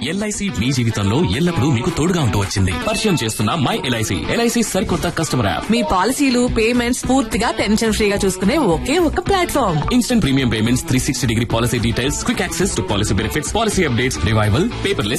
LIC మీ జీవితంలో ఎల్లప్పుడూ మీకు తోడుగా ఉంటూ వచ్చింది. పరిచయం చేస్తున్న మై ఎల్ఐసి. ఎల్ఐసి సరికొత్త కస్టమర్ యాప్. మీ పాలసీలు పేమెంట్స్ పూర్తిగా టెన్షన్ ఫ్రీగా చూసుకునే ఒకే ఒక platform. Instant premium payments, 360 degree policy details, quick access to policy benefits, policy updates, revival, paperless